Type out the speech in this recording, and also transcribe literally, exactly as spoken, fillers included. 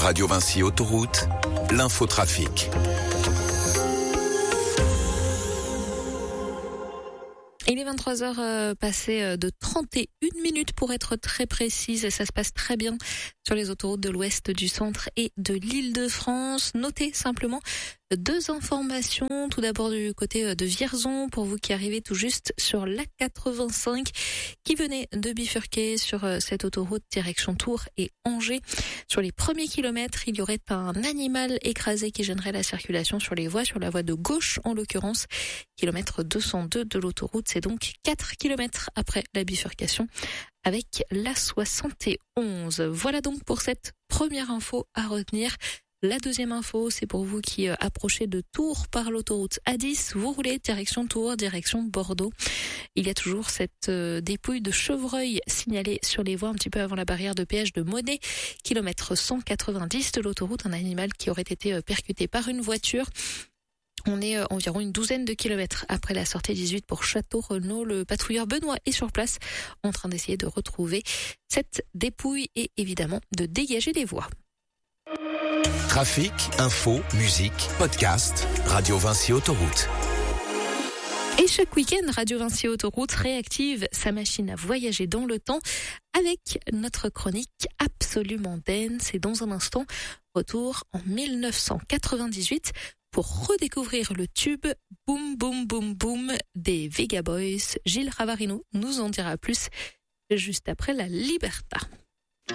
Radio Vinci Autoroute, l'infotrafic. Il est vingt-trois heures euh, passées de trente et une minutes pour être très précise et ça se passe très bien sur les autoroutes de l'ouest, du centre et de l'Île-de-France. Notez simplement deux informations. Tout d'abord du côté de Vierzon pour vous qui arrivez tout juste sur l'A quatre-vingt-cinq qui venait de bifurquer sur cette autoroute direction Tours et Angers. Sur les premiers kilomètres, il y aurait un animal écrasé qui gênerait la circulation sur les voies, sur la voie de gauche en l'occurrence. Kilomètre deux cent deux de l'autoroute, c'est donc quatre kilomètres après la bifurcation avec l'A soixante et onze. Voilà donc pour cette première info à retenir. La deuxième info, c'est pour vous qui approchez de Tours par l'autoroute A dix. Vous roulez direction Tours, direction Bordeaux. Il y a toujours cette euh, dépouille de chevreuil signalée sur les voies un petit peu avant la barrière de péage de Monet. Kilomètre cent quatre-vingt-dix de l'autoroute, un animal qui aurait été euh, percuté par une voiture. On est euh, environ une douzaine de kilomètres après la sortie dix-huit pour Château-Renaud. Le patrouilleur Benoît est sur place en train d'essayer de retrouver cette dépouille et évidemment de dégager les voies. Trafic, info, musique, podcast, Radio Vinci Autoroute. Et chaque week-end, Radio Vinci Autoroute réactive sa machine à voyager dans le temps avec notre chronique absolument dance. Et dans un instant, retour en dix-neuf cent quatre-vingt-dix-huit pour redécouvrir le tube Boum Boum Boum Boum des Vega Boys. Gilles Ravarino nous en dira plus juste après la Liberta.